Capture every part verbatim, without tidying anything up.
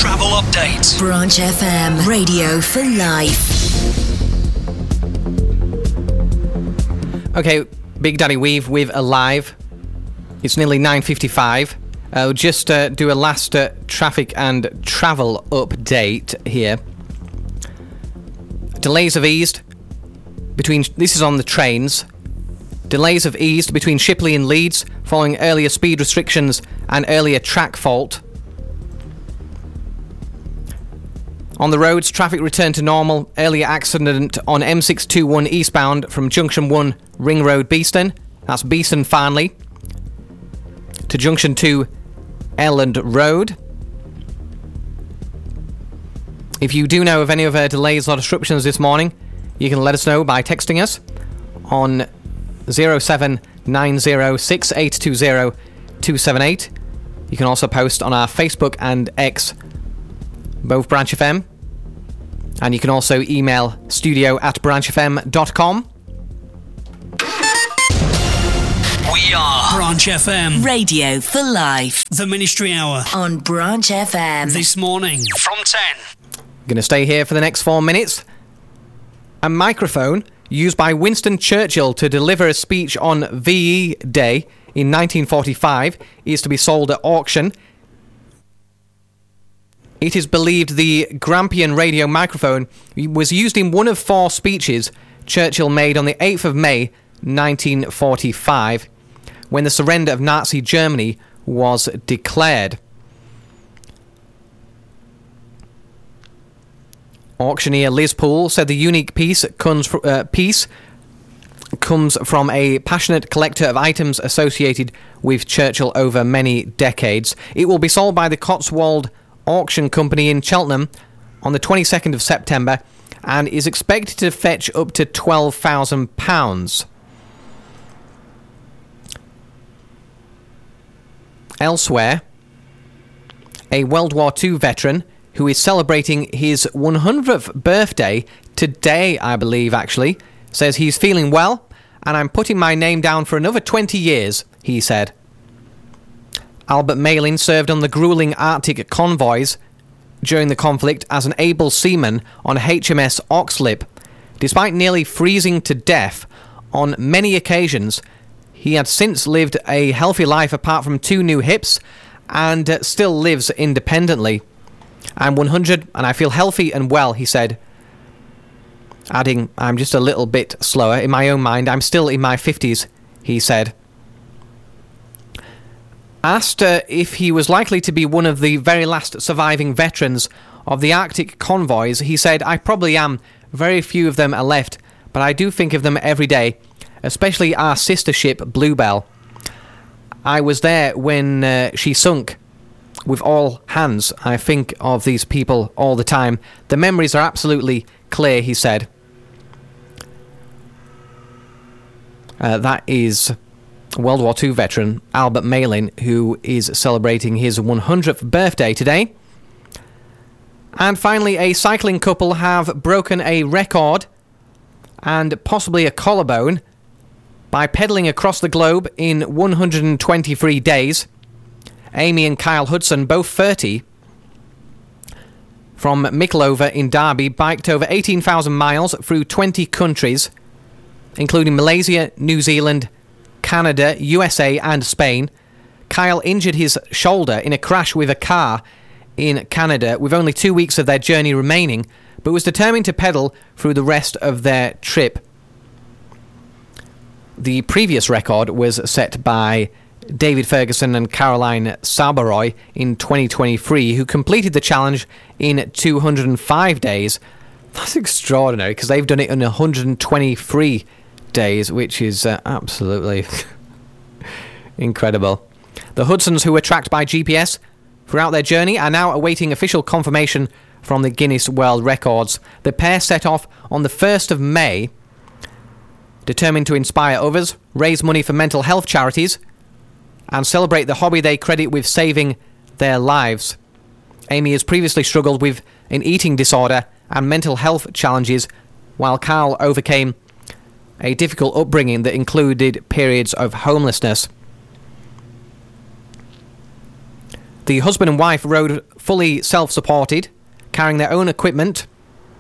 travel update. Branch F M, radio for life. Okay, Big Daddy Weave with Alive. It's nearly nine fifty-five. I'll just uh, do a last uh, traffic and travel update here. Delays have eased between... This is on the trains. Delays have eased between Shipley and Leeds following earlier speed restrictions and earlier track fault. On the roads, traffic returned to normal. Earlier accident on M six twenty-one eastbound from Junction one Ring Road, Beeston. That's Beeston Farnley. To Junction two Elland Road. If you do know of any other delays or disruptions this morning, you can let us know by texting us on zero seven nine zero six eight two zero two seven eight. You can also post on our Facebook and X, both Branch F M, and you can also email studio at branch f m dot com. We are Branch F M, radio for life. the Ministry Hour On Branch F M. this morning from ten. Going to stay here for the next four minutes. A microphone used by Winston Churchill to deliver a speech on V E Day in nineteen forty-five is to be sold at auction. It is believed the Grampian radio microphone was used in one of four speeches Churchill made on the eighth of May nineteen forty-five, when the surrender of Nazi Germany was declared. Auctioneer Liz Poole said the unique piece comes, uh, piece comes from a passionate collector of items associated with Churchill over many decades. It will be sold by the Cotswold Auction Company in Cheltenham on the twenty-second of September and is expected to fetch up to twelve thousand pounds. Elsewhere, a World War Two veteran who is celebrating his one hundredth birthday today, I believe, actually, says he's feeling well, and I'm putting my name down for another twenty years, he said. Albert Malin served on the grueling Arctic convoys during the conflict as an able seaman on H M S Oxlip. Despite nearly freezing to death on many occasions, he had since lived a healthy life apart from two new hips and uh, still lives independently. I'm one hundred and I feel healthy and well, he said, adding, I'm just a little bit slower. In my own mind, I'm still in my fifties, he said. Asked uh, if he was likely to be one of the very last surviving veterans of the Arctic convoys, he said, I probably am. Very few of them are left, but I do think of them every day, especially our sister ship, Bluebell. I was there when uh, she sunk. With all hands, I think of these people all the time. The memories are absolutely clear, he said. Uh, that is World War Two veteran Albert Malin, who is celebrating his one hundredth birthday today. And finally, a cycling couple have broken a record and possibly a collarbone by pedalling across the globe in one hundred twenty-three days. Amy and Kyle Hudson, both thirty, from Mickleover in Derby, biked over eighteen thousand miles through twenty countries, including Malaysia, New Zealand, Canada, U S A and Spain. Kyle injured his shoulder in a crash with a car in Canada with only two weeks of their journey remaining, but was determined to pedal through the rest of their trip. The previous record was set by David Ferguson and Caroline Sabaroy in twenty twenty-three, who completed the challenge in two hundred five days. That's extraordinary, because they've done it in one hundred twenty-three days, which is uh, absolutely incredible. The Hudsons, who were tracked by G P S throughout their journey, are now awaiting official confirmation from the Guinness World Records. The pair set off on the first of May, determined to inspire others, raise money for mental health charities, and celebrate the hobby they credit with saving their lives. Amy has previously struggled with an eating disorder and mental health challenges, while Carl overcame a difficult upbringing that included periods of homelessness. The husband and wife rode fully self-supported, carrying their own equipment.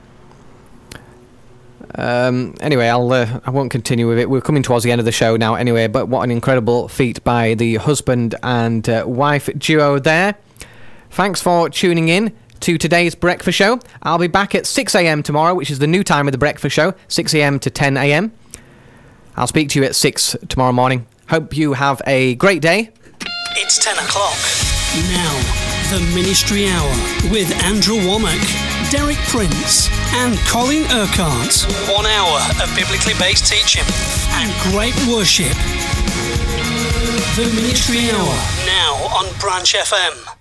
Um, anyway, I'll uh, I won't continue with it. We're coming towards the end of the show now anyway, but what an incredible feat by the husband and uh, wife duo there. Thanks for tuning in to today's breakfast show. I'll be back at six a.m. tomorrow, which is the new time of the breakfast show, six a.m. to ten a.m. I'll speak to you at six tomorrow morning. Hope you have a great day. It's ten o'clock. Now, the Ministry Hour with Andrew Womack, Derek Prince and Colin Urquhart. One hour of biblically based teaching and great worship. The Ministry Hour, now on Branch F M.